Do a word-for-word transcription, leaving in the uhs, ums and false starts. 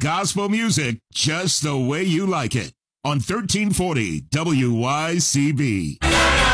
gospel music just the way you like it on thirteen forty W Y C B.